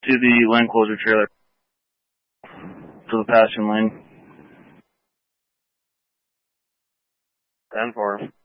to the lane closure trailer. To the passing lane. 10-4.